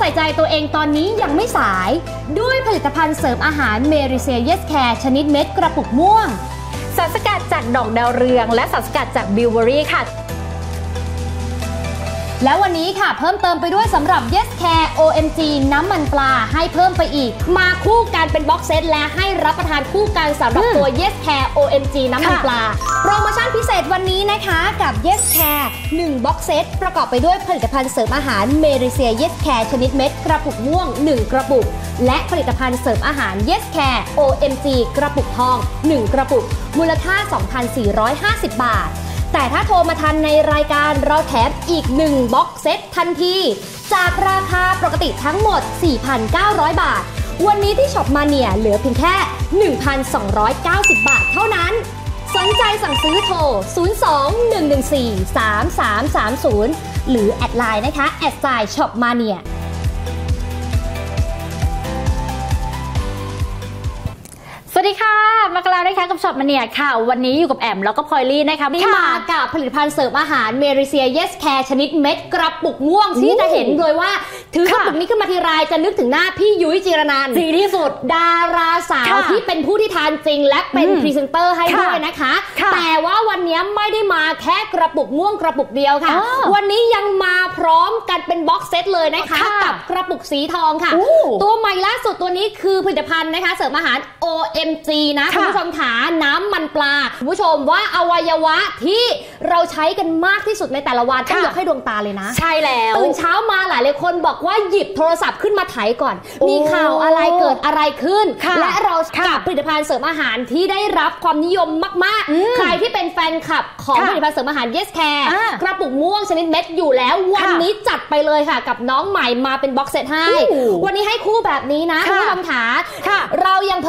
ส่ใจตัวเองตอนนี้ยังไม่สายด้วยผลิตภัณฑ์เสริมอาหารเมริเซียเยสแคร์ชนิดเม็ดกระปุกม่วงสารสกัดจากดอกดาวเรืองและสารสกัดจากบิวเบอรี่ค่ะแล้ววันนี้ค่ะเพิ่มเติมไปด้วยสำหรับ Yes Care OMG น้ำมันปลาให้เพิ่มไปอีกมาคู่กันเป็นบ็อกเซตและให้รับประทานคู่กันสำหรับตัว Yes Care OMG น้ำมันปลาโปรโมชั่นพิเศษวันนี้นะคะกับ Yes Care 1บ็อกเซตประกอบไปด้วยผลิตภัณฑ์เสริมอาหารเมริเซีย Yes Care ชนิดเม็ดกระปุกม่วง1กระปุกและผลิตภัณฑ์เสริมอาหาร Yes Care OMG กระปุกทอง1กระปุกมูลค่า 2,450 บาทแต่ถ้าโทรมาทันในรายการเราแถมอีก1บ็อกเซตทันทีจากราคาปกติทั้งหมด 4,900 บาทวันนี้ที่ช็อปมาเนียเหลือเพียงแค่ 1,290 บาทเท่านั้นสนใจสั่งซื้อโทร 02-114-3330 หรือแอดไลน์นะคะช็อปมาเนียสวัสดีค่ะมากันแล้วนะคะกับช็อปมาเนียค่ะวันนี้อยู่กับแอมแล้วก็พลอยลี่นะคะนี่มากับผลิตภัณฑ์เสริมอาหารเมริเซียเยสแคร์ชนิดเม็ดกระปุกม่วงที่จะเห็นเลยว่าถือกระปุกนี้ขึ้นมาทีไรจะนึกถึงหน้าพี่ยุ้ยจีรนันท์ดีที่สุดดาราสาวที่เป็นผู้ที่ทานจริงและเป็นพรีเซนเตอร์ให้ด้วยนะคะแต่ว่าวันนี้ไม่ได้มาแค่กระปุกม่วงกระปุกเดียวค่ะวันนี้ยังมาพร้อมกันเป็นบ็อกเซตเลยนะคะกับกระปุกสีทองค่ะตัวใหม่ล่าสุดตัวนี้คือผลิตภัณฑ์นะคะเสริมอาหาร OMG นะคุณผู้ชมขาน้ำมันปลาคุณผู้ชมว่าอวัยวะที่เราใช้กันมากที่สุดในแต่ละวันต้องยกให้ดวงตาเลยนะใช่แล้วตื่นเช้ามาหลายคนบอกว่าหยิบโทรศัพท์ขึ้นมาไถก่อนมีข่าวอะไรเกิดอะไรขึ้นและเรากับผลิตภัณฑ์เสริมอาหารที่ได้รับความนิยมมากๆใครที่เป็นแฟนคลับของผลิตภัณฑ์เสริมอาหาร Yes Care กระปุกม่วงชนิดเม็ดอยู่แล้ววันนี้จัดไปเลยค่ะกับน้องใหม่มาเป็นบ็อกเซตให้วันนี้ให้คู่แบบนี้นะคุณผู้ชมขาเรายัง